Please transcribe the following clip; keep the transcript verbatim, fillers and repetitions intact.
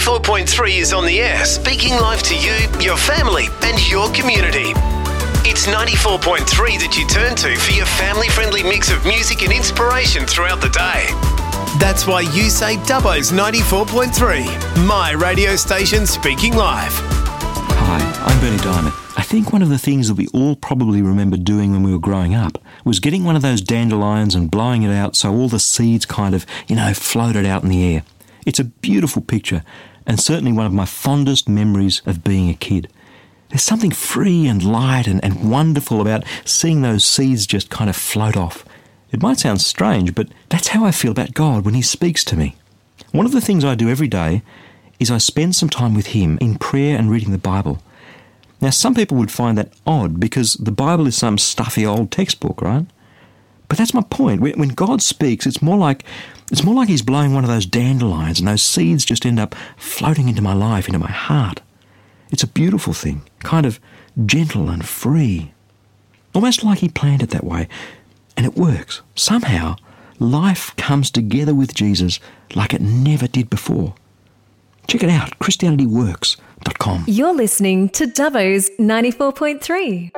ninety-four point three is on the air, speaking live to you, your family and your community. It's ninety-four point three that you turn to for your family-friendly mix of music and inspiration throughout the day. That's why you say Dubbo's ninety-four point three, my radio station speaking live. Hi, I'm Bernie Diamond. I think one of the things that we all probably remember doing when we were growing up was getting one of those dandelions and blowing it out so all the seeds kind of, you know, floated out in the air. It's a beautiful picture and certainly one of my fondest memories of being a kid. There's something free and light and, and wonderful about seeing those seeds just kind of float off. It might sound strange, but that's how I feel about God when he speaks to me. One of the things I do every day is I spend some time with him in prayer and reading the Bible. Now, some people would find that odd because the Bible is some stuffy old textbook, right? But that's my point. When God speaks, it's more like it's more like he's blowing one of those dandelions and those seeds just end up floating into my life, into my heart. It's a beautiful thing, kind of gentle and free. Almost like he planned it that way. And it works. Somehow, life comes together with Jesus like it never did before. Check it out, Christianity Works dot com. You're listening to Dubbo's ninety-four point three.